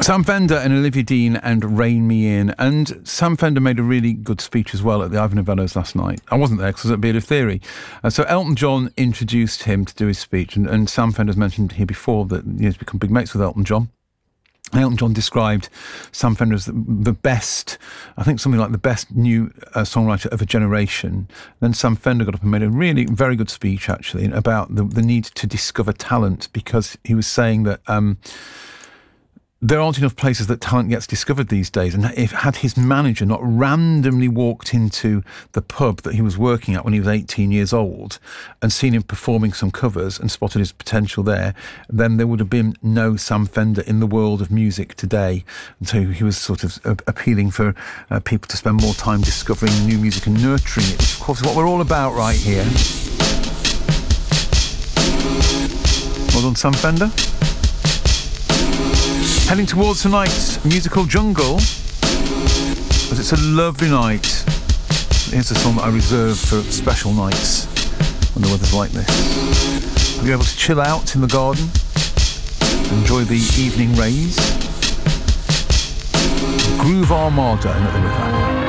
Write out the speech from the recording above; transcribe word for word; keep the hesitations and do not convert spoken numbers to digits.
Sam Fender and Olivia Dean and Rein Me In. And Sam Fender made a really good speech as well at the Ivor Novello's last night. I wasn't there because I was at Beard of Theory. Uh, so Elton John introduced him to do his speech, and, and Sam Fender's mentioned here before that he's become big mates with Elton John. Elton John described Sam Fender as the, the best, I think something like the best new uh, songwriter of a generation. Then Sam Fender got up and made a really very good speech, actually, about the, the need to discover talent, because he was saying that um, there aren't enough places that talent gets discovered these days. And if had his manager not randomly walked into the pub that he was working at when he was eighteen years old and seen him performing some covers and spotted his potential there, then there would have been no Sam Fender in the world of music today. And so he was sort of uh, appealing for uh, people to spend more time discovering new music and nurturing it, which of course is what we're all about right here. Well done, Sam Fender. Heading towards tonight's musical jungle, because it's a lovely night. Here's a song that I reserve for special nights when the weather's like this. You'll be able to chill out in the garden, enjoy the evening rays. Groove Armada and let them with that.